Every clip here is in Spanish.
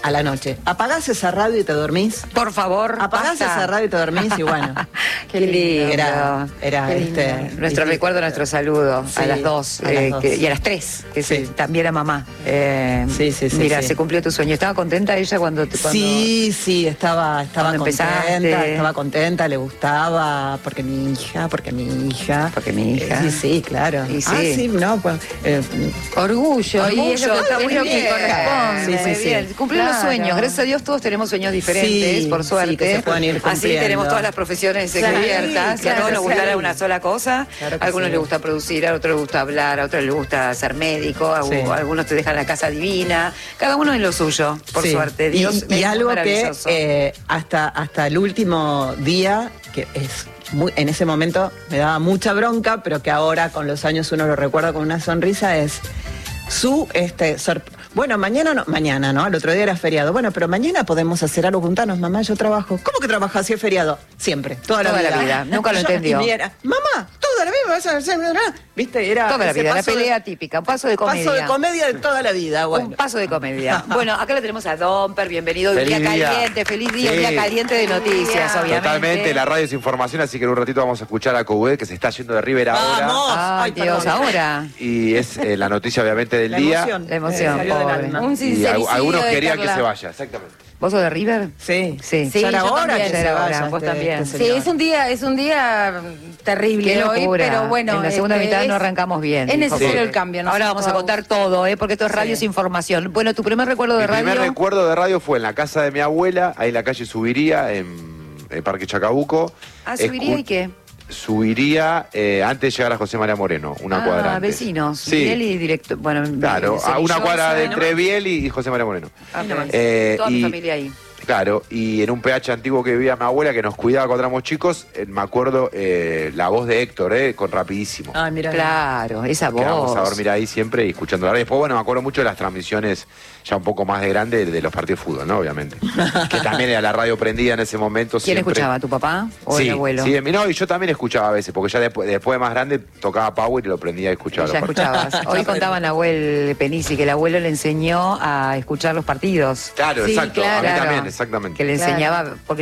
a la noche. Apagás esa radio y te dormís. Por favor, apagás esa radio y te dormís y bueno. Qué lindo. Era Qué lindo. Nuestro recuerdo, nuestro saludo a las 2 y a las 3, que también era mamá. Mira, se cumplió tu sueño. ¿Estaba contenta ella cuando Sí, estaba contenta, estaba contenta, le gustaba, porque mi hija. Sí, claro. Sí, no, pues, orgullo, y es lo que corresponde. Sí. Cumplir los sueños. Gracias a Dios todos tenemos sueños diferentes, por suerte. Que se pueden ir así tenemos todas las profesiones cubiertas. A todos nos gusta una sola cosa. A algunos les gusta producir, a otros les gusta hablar, a otros les gusta ser médico, a algunos te dejan la casa divina. Cada uno es lo suyo, por suerte. Dios y algo que hasta el último día, que es en ese momento me daba mucha bronca, pero que ahora con los años uno lo recuerda con una sonrisa, es su bueno, mañana no, al otro día era feriado. Bueno, pero mañana podemos hacer algo juntarnos, mamá, yo trabajo. ¿Cómo que trabajas si es feriado? Siempre, toda la vida. Nunca lo entendió. Y era, mamá, toda la vida vas a hacer, ¿viste? Era toda la vida, la pelea típica, un paso de comedia. Paso de comedia de toda la vida, bueno. Un paso de comedia. Bueno, acá lo tenemos a Domper, bienvenido. Un día caliente, feliz día, un día caliente de noticias, obviamente. Totalmente, la radio es información, así que en un ratito vamos a escuchar a Coudet, que se está yendo de River ahora. ¡Vamos! Ay, Dios, ahora. Y es la noticia, obviamente, del día. La emoción, y algunos querían que se vaya, exactamente. ¿Vos sos de River? Sí. Ya era hora que se vaya. Vos también. Sí, es un día terrible hoy, pero bueno. En la segunda mitad no arrancamos bien. Es necesario el cambio. Ahora vamos a contar todo, porque esto es radio es información. Bueno, tu primer recuerdo de radio. Mi primer recuerdo de radio fue en la casa de mi abuela, ahí en la calle Subiría, en Parque Chacabuco. ¿Subiría y qué? Subiría antes de llegar a José María Moreno, una cuadra antes. Vecinos. Sí. Biel y directo. Bueno, claro, a una cuadra de entre Biel y José María Moreno. Toda mi familia ahí. Claro, y en un PH antiguo que vivía mi abuela, que nos cuidaba cuando éramos chicos, me acuerdo la voz de Héctor, con Rapidísimo. Ah, mira. Claro, esa voz. Vamos a dormir ahí siempre y escuchando la radio. Después, bueno, me acuerdo mucho de las transmisiones ya un poco más de grande de los partidos de fútbol, ¿no? Obviamente. Que también era la radio prendida en ese momento. ¿Quién escuchaba? ¿Tu papá o el abuelo? Sí, no, y yo también escuchaba a veces, porque ya después de más grande tocaba Power y lo prendía y escuchaba. Ya escuchabas. Hoy contaba Nahuel Penisi que el abuelo le enseñó a escuchar los partidos. Claro, exacto. Claro. A mí también, exactamente. Que le enseñaba, porque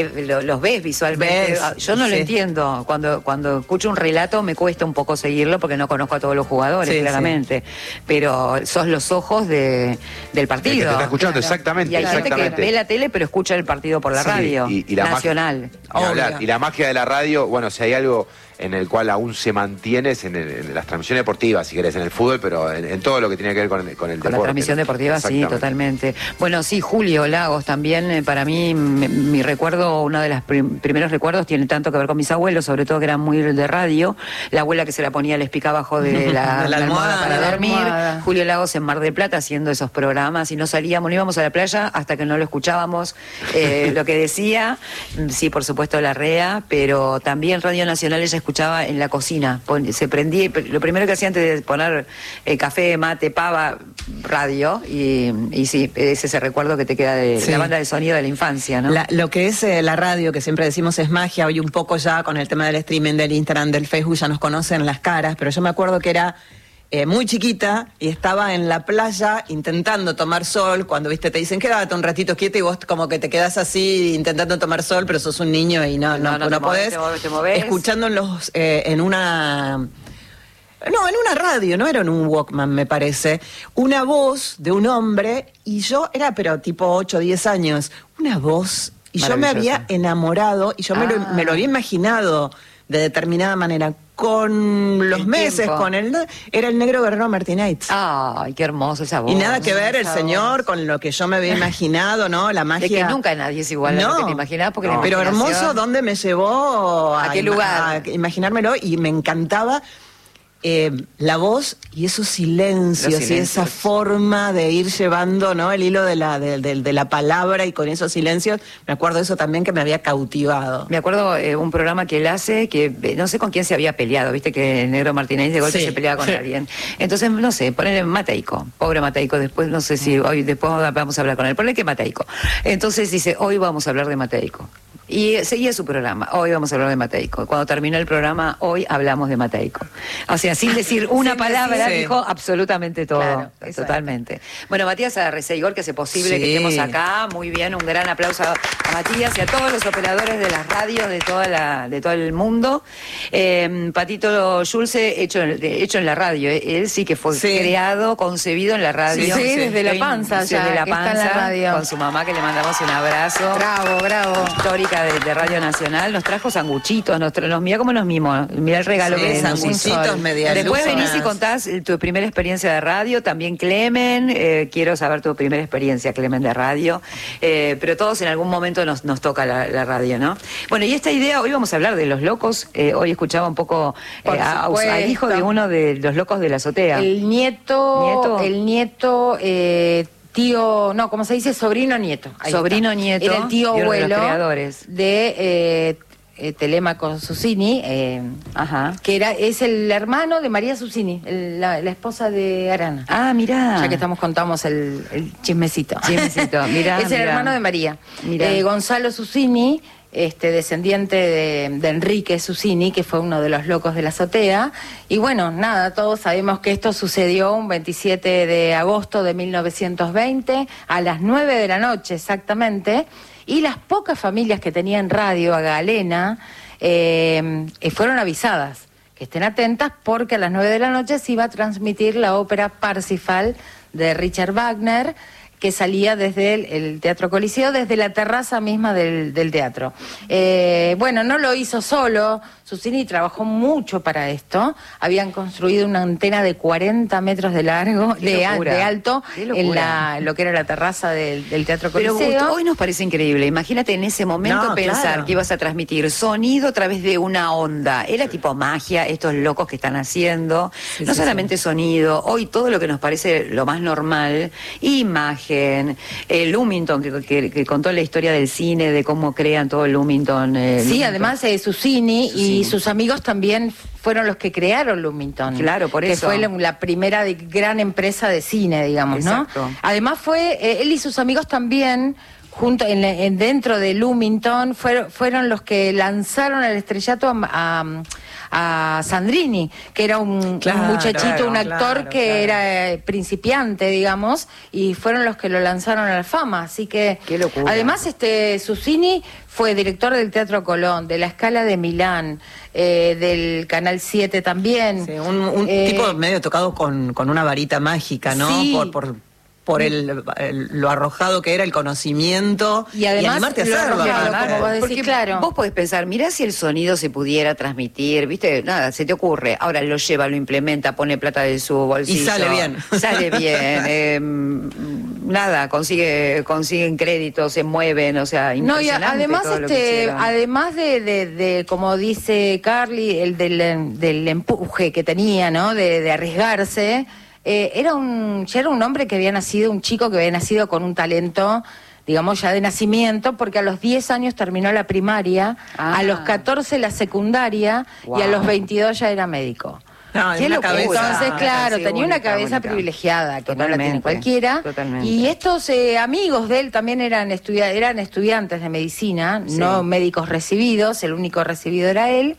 los ves visualmente. Yo no lo entiendo. Cuando escucho un relato me cuesta un poco seguirlo porque no conozco a todos los jugadores, claramente. Pero sos los ojos del partido. El que te está escuchando, exactamente. Y hay gente que ve la tele pero escucha el partido por la radio y la nacional. Y la magia de la radio, bueno, si hay algo en el cual aún se mantiene es en las transmisiones deportivas, si querés, en el fútbol, pero en todo lo que tiene que ver con el deporte. Con la transmisión deportiva, sí, totalmente. Bueno, sí, Julio Lagos también, para mí, mi recuerdo, uno de los primeros recuerdos tiene tanto que ver con mis abuelos, sobre todo que eran muy de radio. La abuela que se la ponía, les picaba abajo de la almohada para dormir. Julio Lagos en Mar del Plata haciendo esos programas y no íbamos a la playa hasta que no lo escuchábamos lo que decía. Sí, por supuesto, la REA, pero también Radio Nacional ella escuchaba en la cocina, se prendía, lo primero que hacía antes de poner café, mate, pava, radio, y sí, es ese recuerdo que te queda de la banda de sonido de la infancia, ¿no? Lo que es la radio, que siempre decimos es magia, hoy un poco ya con el tema del streaming, del Instagram, del Facebook, ya nos conocen las caras, pero yo me acuerdo que era muy chiquita y estaba en la playa intentando tomar sol, cuando te dicen quédate un ratito quieto y vos como que te quedás así intentando tomar sol, pero sos un niño y no podés, te movés. Escuchando en una radio, no era en un Walkman, me parece, una voz de un hombre, y yo era pero tipo 8 o 10 años, una voz, y yo me había enamorado, y yo me lo había imaginado de determinada manera. Con los meses, era el negro Guerrero Martínez. Ay, qué hermoso esa voz. Y nada que ver el señor con lo que yo me había imaginado, ¿no? La magia. De que nunca nadie es igual a lo que te imaginabas, porque la pero hermoso, ¿dónde me llevó a qué lugar? A imaginármelo, y me encantaba la voz y esos silencios y esa forma de ir llevando, ¿no? El hilo de la palabra, y con esos silencios, me acuerdo de eso también que me había cautivado. Me acuerdo un programa que él hace, que no sé con quién se había peleado, viste que el negro Martínez de golpe se peleaba con alguien. Entonces, no sé, ponele Mateico, pobre Mateico, después no sé si después vamos a hablar con él, ponele que Mateico. Entonces dice, hoy vamos a hablar de Mateico. Y seguía su programa. Hoy vamos a hablar de Mateico. Cuando terminó el programa, hoy hablamos de Mateico. O sea, sin decir una palabra, dijo absolutamente todo. Claro, totalmente. Bueno, Matías Arrecegor, que hace posible que estemos acá. Muy bien, un gran aplauso a Matías y a todos los operadores de las radios de todo el mundo. Patito Schulze, hecho en la radio. Él sí que fue creado, concebido en la radio. Sí, desde la panza ya. Desde la panza, está en la radio. Con su mamá, que le mandamos un abrazo. Bravo. Histórica de Radio Nacional, nos trajo sanguchitos, mirá cómo nos mimó, mirá el regalo que nos hizo. Sanguchitos, media Después venís y contás tu primera experiencia de radio, también Clemen, quiero saber tu primera experiencia, Clemen, de radio, pero todos en algún momento nos toca la radio, ¿no? Bueno, y esta idea, hoy vamos a hablar de los locos, hoy escuchaba un poco al hijo de uno de los locos de la azotea. El nieto, tío, no, ¿cómo se dice? Sobrino nieto. Sobrino nieto. Era el tío abuelo de los creadores de Telemaco Susini, que es el hermano de María Susini, la esposa de Arana. Ah, mirá. Ya que contamos el chismecito. Mirá. Es el hermano de María. Gonzalo Susini, descendiente de Enrique Susini, que fue uno de los locos de la azotea. Y bueno, nada, todos sabemos que esto sucedió un 27 de agosto de 1920, a las 9 de la noche exactamente, y las pocas familias que tenían radio a galena fueron avisadas que estén atentas, porque a las 9 de la noche se iba a transmitir la ópera Parsifal de Richard Wagner, que salía desde el Teatro Coliseo, desde la terraza misma del teatro. Bueno, no lo hizo solo, Susini trabajó mucho para esto. Habían construido una antena de 40 metros de largo, de alto, en lo que era la terraza del Teatro Coliseo. Pero hoy nos parece increíble. Imagínate en ese momento pensar que ibas a transmitir sonido a través de una onda. Era tipo magia, estos locos que están haciendo. No solamente sonido, hoy todo lo que nos parece lo más normal, imagen. Lumington, que contó la historia del cine, de cómo crean todo el Lumington. Sí, además Susini y sus amigos también fueron los que crearon Lumington. Claro, por eso. Que fue la primera gran empresa de cine, digamos, exacto, ¿no? Además él y sus amigos también, dentro de Lumington, fueron los que lanzaron al estrellato a Sandrini, que era un muchachito, un actor que era principiante, digamos, y fueron los que lo lanzaron a la fama. Así que, qué locura. Además, Susini fue director del Teatro Colón, de la Scala de Milán, del Canal 7 también. Sí, un tipo medio tocado con una varita mágica, ¿no? Sí. Por lo arrojado que era el conocimiento y además animarte a hacerlo. Como vos decís, porque vos podés pensar, mirá si el sonido se pudiera transmitir, ¿viste? Nada, se te ocurre. Ahora lo lleva, lo implementa, pone plata de su bolsillo. Y sale bien. Sale bien. Nada, consiguen créditos, se mueven, o sea, impresionante. No, y además, todo lo que además de como dice Carly, el del empuje que tenía, ¿no? De arriesgarse. Era un hombre que había nacido, un chico que había nacido con un talento, digamos, ya de nacimiento, porque a los 10 años terminó la primaria, a los 14 la secundaria, y a los 22 ya era médico. Entonces, claro, tenía una cabeza privilegiada, que no la tiene cualquiera. Totalmente. Y estos amigos de él también eran estudiantes de medicina, no médicos recibidos, el único recibido era él.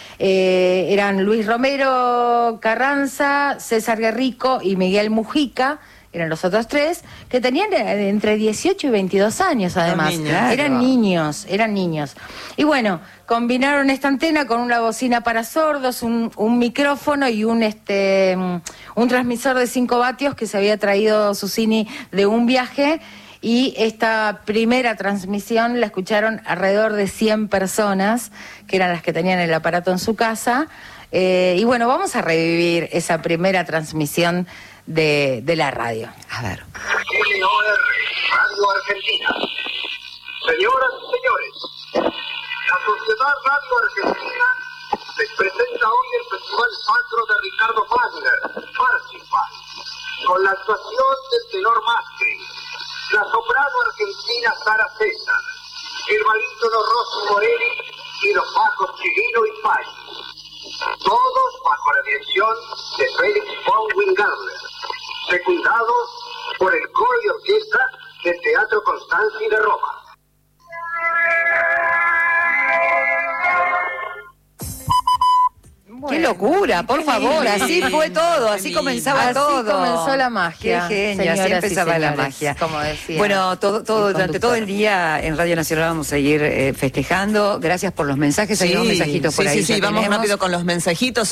Eran Luis Romero Carranza, César Guerrico y Miguel Mujica, eran los otros tres, que tenían entre 18 y 22 años además. Eran niños. Y bueno, combinaron esta antena con una bocina para sordos, un micrófono y un transmisor de 5 vatios que se había traído Susini de un viaje. Y esta primera transmisión la escucharon alrededor de 100 personas, que eran las que tenían el aparato en su casa. Y bueno, vamos a revivir esa primera transmisión de la radio. A ver. Radio Argentina. Señoras y señores, la Sociedad Radio Argentina les presenta hoy el Festival Sacro de Ricardo Wagner, Parsifal, con la actuación del tenor Maastricht, la soprano argentina Sara César, el barítono Rossi Morelli y los bajos Chirino y Pay. Todos bajo la dirección de Felix von Wingardner, secundados por el coro y orquesta del Teatro Constanzi de Roma. magia, por favor, así fue todo, así comenzaba todo. Así comenzó la magia. Qué genio, así empezaba la magia. Como decía. Bueno, durante todo el día en Radio Nacional vamos a seguir festejando. Gracias por los mensajes, hay unos mensajitos por ahí. Sí, vamos rápido con los mensajitos,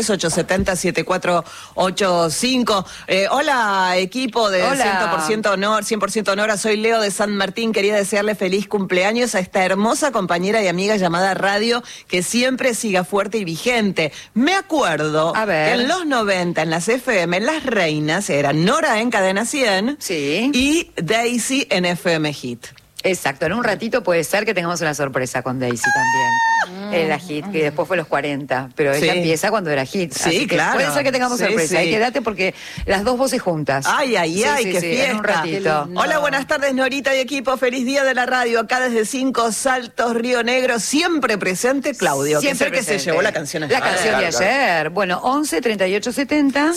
113870-7485. Hola, equipo de 100% Honor, 100% Honora, soy Leo de San Martín, quería desearle feliz cumpleaños a esta hermosa compañera y amiga llamada Radio, que siempre siga fuerte y vigente. Me acuerdo que en los 90, en las FM, las reinas eran Nora en Cadena 100 y Daisy en FM Hit. Exacto, en un ratito puede ser que tengamos una sorpresa con Daisy también. La Hit, que después fue los 40, pero ella empieza cuando era Hit. Sí, claro. Puede ser que tengamos sorpresa. Ahí quédate porque las dos voces juntas. Ay, qué fiesta. En un ratito. Hola, buenas tardes, Norita y equipo. Feliz día de la radio. Acá desde 5 Saltos, Río Negro, siempre presente Claudio. Siempre que se llevó la canción ayer. La canción de ayer. Bueno, 11 38 70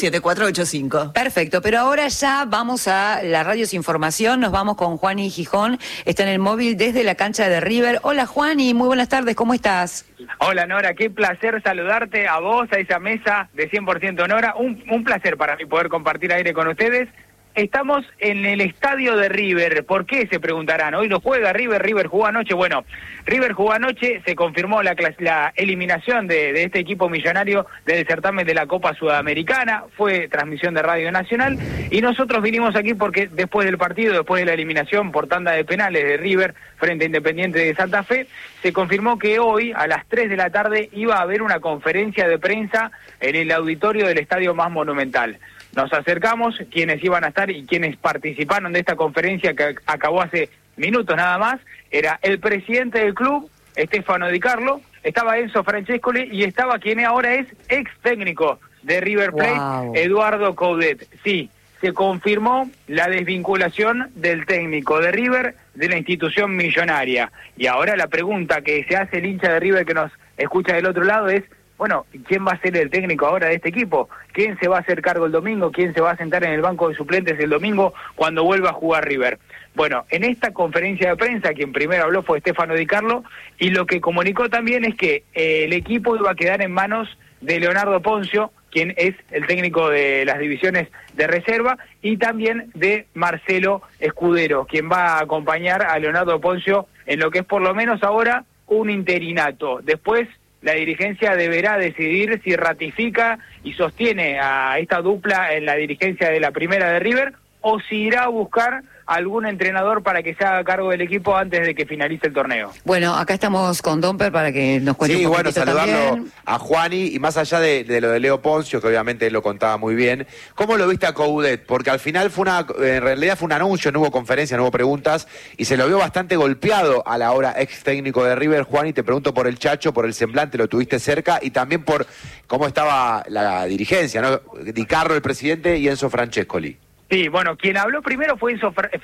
7485. Perfecto, pero ahora ya vamos a la Radio Sin Información. Nos vamos con Juani Gijón. Está en el móvil desde la cancha de River. Hola, Juani, muy buenas tardes, ¿cómo estás? Hola, Nora, qué placer saludarte a vos, a esa mesa de 100% Nora. Un placer para mí poder compartir aire con ustedes. Estamos en el estadio de River. ¿Por qué? Se preguntarán. Hoy lo juega River jugó anoche. Bueno, River jugó anoche, se confirmó la eliminación de este equipo millonario del certamen de la Copa Sudamericana. Fue transmisión de Radio Nacional y nosotros vinimos aquí porque después del partido, después de la eliminación por tanda de penales de River frente a Independiente de Santa Fe, se confirmó que hoy a las 3 de la tarde iba a haber una conferencia de prensa en el auditorio del estadio más monumental. Nos acercamos, quienes iban a estar y quienes participaron de esta conferencia que acabó hace minutos nada más, era el presidente del club, Stefano Di Carlo, estaba Enzo Francescoli y estaba quien ahora es ex técnico de River Plate, Eduardo Coudet. Sí, se confirmó la desvinculación del técnico de River de la institución millonaria. Y ahora la pregunta que se hace el hincha de River que nos escucha del otro lado es, bueno, ¿quién va a ser el técnico ahora de este equipo? ¿Quién se va a hacer cargo el domingo? ¿Quién se va a sentar en el banco de suplentes el domingo cuando vuelva a jugar River? Bueno, en esta conferencia de prensa, quien primero habló fue Stefano Di Carlo, y lo que comunicó también es que el equipo iba a quedar en manos de Leonardo Poncio, quien es el técnico de las divisiones de reserva, y también de Marcelo Escudero, quien va a acompañar a Leonardo Poncio en lo que es por lo menos ahora un interinato. Después la dirigencia deberá decidir si ratifica y sostiene a esta dupla en la dirigencia de la primera de River o si irá a buscar algún entrenador para que se haga cargo del equipo antes de que finalice el torneo. Bueno, acá estamos con Domper para que nos cuente un poquito. Sí, bueno, saludarlo también a Juani, y más allá de lo de Leo Poncio, que obviamente él lo contaba muy bien, ¿cómo lo viste a Coudet? Porque al final en realidad fue un anuncio, no hubo conferencia, no hubo preguntas, y se lo vio bastante golpeado a la hora ex técnico de River. Juani, te pregunto por el Chacho, por el semblante, lo tuviste cerca, y también por cómo estaba la dirigencia, ¿no? Di Carlo, el presidente, y Enzo Francescoli. Sí, bueno, quien habló primero fue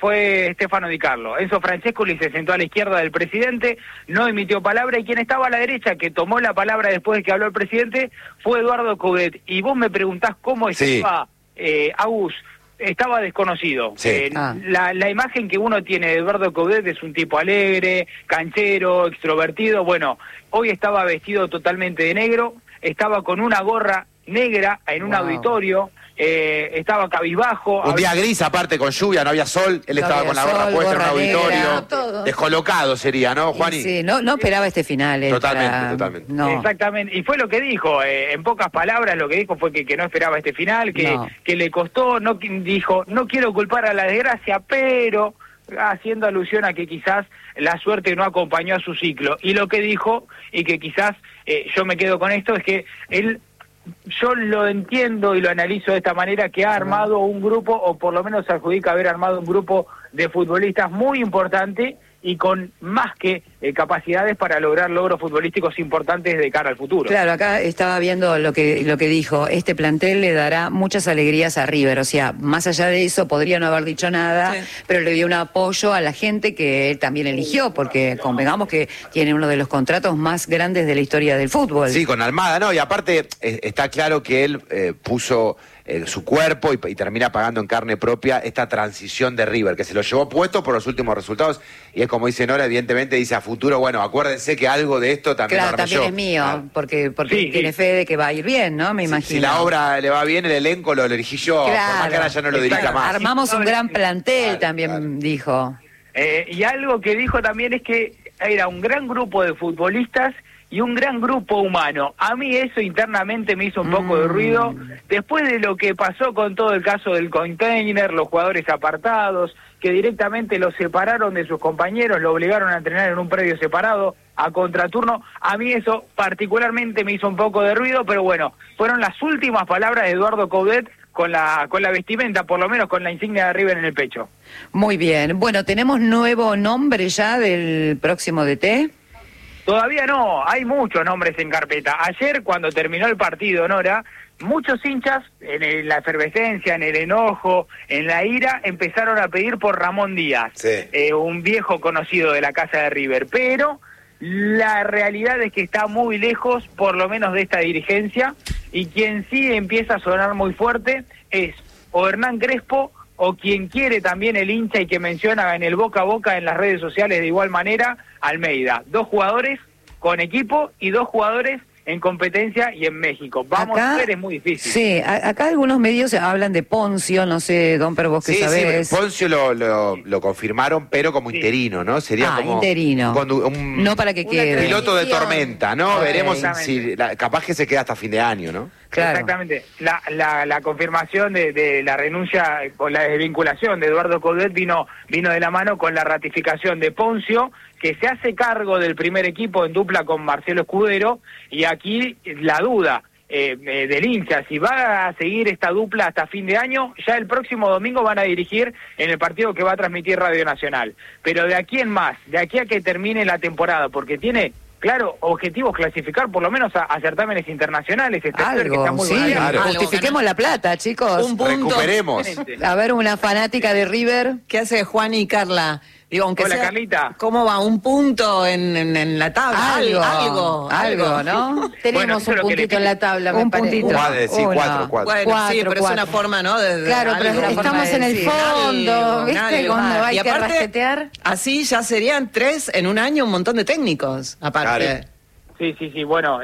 Stefano Di Carlo. Enzo Francescoli se sentó a la izquierda del presidente, no emitió palabra, y quien estaba a la derecha, que tomó la palabra después de que habló el presidente, fue Eduardo Coudet. Y vos me preguntás cómo estaba Agus. Estaba desconocido. Sí. La imagen que uno tiene de Eduardo Coudet es un tipo alegre, canchero, extrovertido. Bueno, hoy estaba vestido totalmente de negro, estaba con una gorra negra en un auditorio, estaba cabizbajo. Un día gris, aparte, con lluvia, no había sol, él estaba con la gorra puesta en un auditorio. Descolocado sería, ¿no, Juani? Sí, no esperaba este final. Totalmente. No. Exactamente, y fue lo que dijo, en pocas palabras lo que dijo fue que no esperaba este final, que le costó, dijo, no quiero culpar a la desgracia, pero haciendo alusión a que quizás la suerte no acompañó a su ciclo. Y lo que dijo, y que quizás yo me quedo con esto, es que él, yo lo entiendo y lo analizo de esta manera, que ha armado un grupo, o por lo menos se adjudica haber armado un grupo de futbolistas muy importante y con más que capacidades para lograr logros futbolísticos importantes de cara al futuro. Claro, acá estaba viendo lo que dijo, este plantel le dará muchas alegrías a River, o sea, más allá de eso podría no haber dicho nada, pero le dio un apoyo a la gente que él también eligió, porque convengamos que tiene uno de los contratos más grandes de la historia del fútbol. Sí, con Almada, ¿no? Y aparte está claro que él puso su cuerpo y termina pagando en carne propia esta transición de River, que se lo llevó puesto por los últimos resultados, y es como dice Nora, evidentemente dice a futuro, bueno, acuérdense que algo de esto también claro, también es mío, claro. porque sí, tiene fe de que va a ir bien, ¿no? Me imagino. Si la obra le va bien, el elenco lo elegí yo, por más que ahora ya no lo dirija más. Armamos un gran plantel, también dijo. Y algo que dijo también es que era un gran grupo de futbolistas y un gran grupo humano. A mí eso internamente me hizo un poco de ruido, después de lo que pasó con todo el caso del container, los jugadores apartados, que directamente los separaron de sus compañeros, lo obligaron a entrenar en un predio separado, a contraturno. A mí eso particularmente me hizo un poco de ruido, pero bueno, fueron las últimas palabras de Eduardo Coudet con la vestimenta, por lo menos con la insignia de River en el pecho. Muy bien. Bueno, ¿tenemos nuevo nombre ya del próximo DT? Todavía no, hay muchos nombres en carpeta. Ayer, cuando terminó el partido, Nora, muchos hinchas, en la efervescencia, en el enojo, en la ira, empezaron a pedir por Ramón Díaz, un viejo conocido de la casa de River. Pero la realidad es que está muy lejos, por lo menos de esta dirigencia, y quien sí empieza a sonar muy fuerte es o Hernán Crespo, o quien quiere también el hincha y que menciona en el boca a boca en las redes sociales de igual manera, Almeida. 2 jugadores con equipo y 2 jugadores en competencia y en México. Vamos a ver, es muy difícil. Sí, acá algunos medios hablan de Poncio, no sé, Domper, vos que sabés. Sí, Poncio lo confirmaron, pero como interino, ¿no? Sería como interino. No para que quede. Piloto de tormenta, ¿no? Veremos si capaz que se queda hasta fin de año, ¿no? Claro. Exactamente. La confirmación de la renuncia o la desvinculación de Eduardo Coudet vino de la mano con la ratificación de Poncio, que se hace cargo del primer equipo en dupla con Marcelo Escudero, y aquí la duda del hincha, si va a seguir esta dupla hasta fin de año. Ya el próximo domingo van a dirigir en el partido que va a transmitir Radio Nacional, pero de aquí en más, de aquí a que termine la temporada, porque tiene claro objetivos clasificar por lo menos a certámenes internacionales, algo, que está muy bien. Claro. Justifiquemos la plata, chicos. Un punto. Recuperemos. A ver, una fanática de River. ¿Qué hace Juan y Carla? Digo, aunque hola, sea, Carlita. ¿Cómo va? ¿Un punto en la tabla? Algo, ¿no? Tenemos un puntito en la tabla, un puntito. 4. Bueno, sí, pero es una forma, ¿no? Claro, pero estamos en el fondo, ¿viste? Cuando hay que rasquetear. Así ya serían 3 en un año, un montón de técnicos, aparte. Sí, bueno,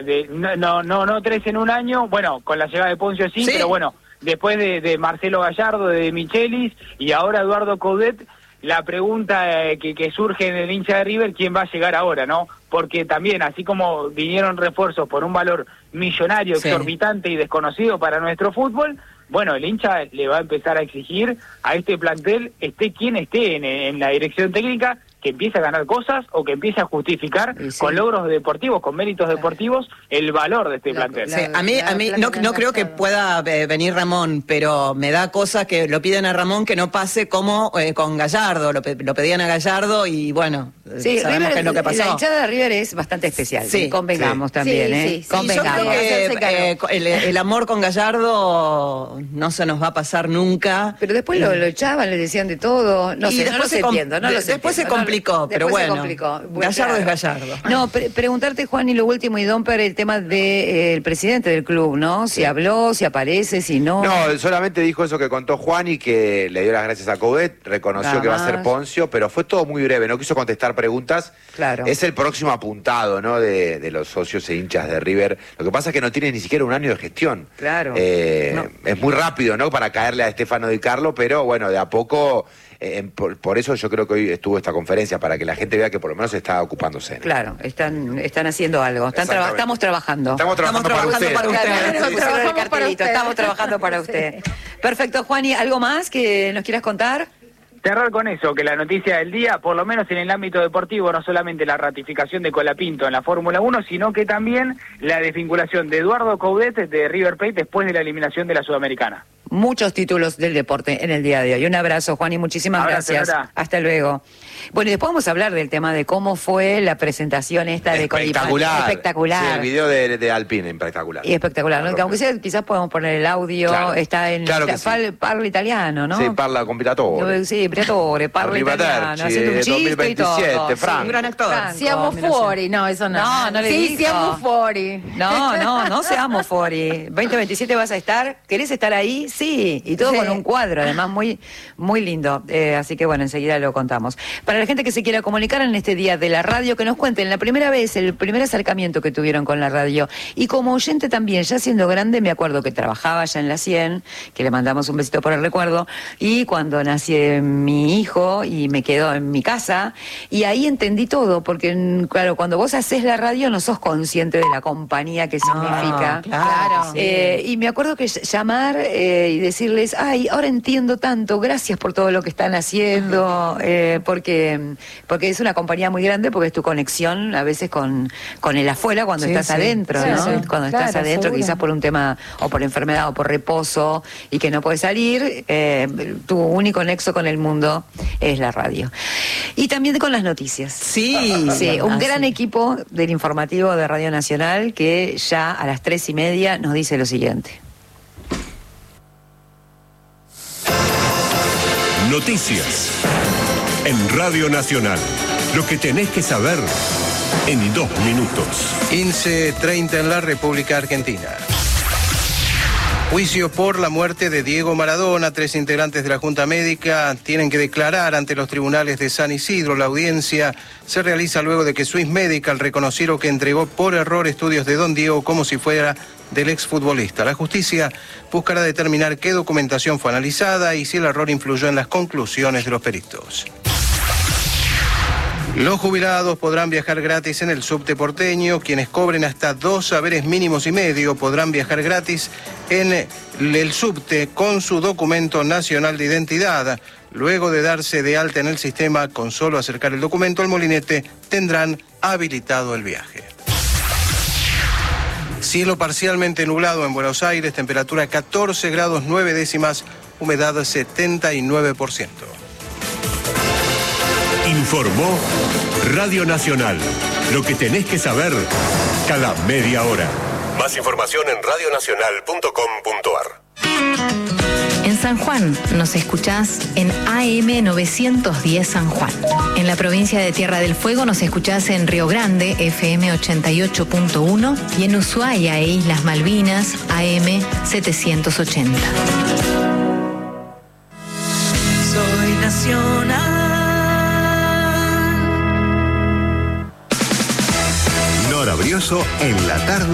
no 3 en un año, bueno, con la llegada de Poncio sí, pero bueno, después de Marcelo Gallardo, de Michelis, y ahora Eduardo Coudet, la pregunta que surge en el hincha de River, ¿quién va a llegar ahora, no? Porque también, así como vinieron refuerzos por un valor millonario, exorbitante y desconocido para nuestro fútbol, bueno, el hincha le va a empezar a exigir a este plantel, esté quien esté en la dirección técnica, que empiece a ganar cosas o que empiece a justificar con logros deportivos, con méritos deportivos, el valor de este plantel. Sí, a mí no creo que pueda venir Ramón, pero me da cosa que lo piden a Ramón que no pase como con Gallardo, lo pedían a Gallardo y bueno, sabemos River, qué es lo que pasó. La hinchada de River es bastante especial, convengamos también, convengamos. Yo creo que el amor con Gallardo no se nos va a pasar nunca. Pero después lo echaban, le decían de todo, no sé, después se complicó, pero bueno, Gallardo es Gallardo. No, preguntarte, Juan, y lo último, y Domper, el tema del presidente del club, ¿no? Si habló, si aparece, si no. No, solamente dijo eso que contó Juan y que le dio las gracias a Coudet, reconoció que va a ser Poncio, pero fue todo muy breve, no quiso contestar preguntas. Claro. Es el próximo apuntado, ¿no? De los socios e hinchas de River. Lo que pasa es que no tiene ni siquiera un año de gestión. Claro. Es muy rápido, ¿no? Para caerle a Stefano Di Carlo, pero bueno, de a poco. Por eso yo creo que hoy estuvo esta conferencia, para que la gente vea que por lo menos está ocupándose. Claro, están haciendo algo. Estamos trabajando. Estamos trabajando para usted. Estamos trabajando para usted. Perfecto, Juani, ¿algo más que nos quieras contar? Cerrar con eso, que la noticia del día, por lo menos en el ámbito deportivo, no solamente la ratificación de Colapinto en la Fórmula 1, sino que también la desvinculación de Eduardo Coudet de River Plate después de la eliminación de la Sudamericana. muchos títulos del deporte en el día de hoy. Un abrazo, Juan, y muchísimas gracias. Señora. Hasta luego. Bueno, y después vamos a hablar del tema de cómo fue la presentación esta de Espectacular. Espectacular. Sí, el video de Alpine, espectacular. Y espectacular, ¿no? Que aunque sea, quizás podemos poner el audio, claro. Está en parla italiano, ¿no? Sí, parla compilatore. Sí, parla italiano, haciendo un chiste y todo. Franco. Un gran actor. Siamo fuori, no, eso no. No le sí, digo. siamo fuori. No seamos fuori. 2027 vas a estar, ¿querés estar ahí? Sí, y todo con un cuadro, además muy, muy lindo. Así que bueno, enseguida lo contamos. Para la gente que se quiera comunicar en este día de la radio, que nos cuenten la primera vez, el primer acercamiento que tuvieron con la radio. Y como oyente también, ya siendo grande, me acuerdo que trabajaba ya en la 100, que le mandamos un besito por el recuerdo, y cuando nací mi hijo y me quedó en mi casa, y ahí entendí todo, porque claro, cuando vos haces la radio no sos consciente de la compañía que significa. Claro. Y me acuerdo que llamar y decirles, ay, ahora entiendo tanto, gracias por todo lo que están haciendo, porque es una compañía muy grande, porque es tu conexión a veces con el afuera cuando estás adentro, ¿no? Sí. Cuando estás adentro, seguro. Quizás por un tema, o por enfermedad, o por reposo, y que no puedes salir, tu único nexo con el mundo es la radio. Y también con las noticias. Sí. Sí, un gran equipo del informativo de Radio Nacional que ya a las 3:30 nos dice lo siguiente. Noticias en Radio Nacional. Lo que tenés que saber en 2 minutos. 15:30 en la República Argentina. Juicio por la muerte de Diego Maradona. 3 integrantes de la Junta Médica tienen que declarar ante los tribunales de San Isidro. La audiencia se realiza luego de que Swiss Medical reconociera que entregó por error estudios de Don Diego como si fuera del exfutbolista. La justicia buscará determinar qué documentación fue analizada y si el error influyó en las conclusiones de los peritos. Los jubilados podrán viajar gratis en el subte porteño. Quienes cobren hasta 2 saberes mínimos y medio podrán viajar gratis en el subte con su documento nacional de identidad. Luego de darse de alta en el sistema, con solo acercar el documento al molinete, tendrán habilitado el viaje. Cielo parcialmente nublado en Buenos Aires, temperatura 14 grados 9 décimas, humedad 79%. Informó Radio Nacional. Lo que tenés que saber cada media hora. Más información en radionacional.com.ar. En San Juan nos escuchás en AM 910 San Juan. En la provincia de Tierra del Fuego nos escuchás en Río Grande, FM 88.1, y en Ushuaia e Islas Malvinas, AM 780. Soy nacional. Nora Brioso en la tarde.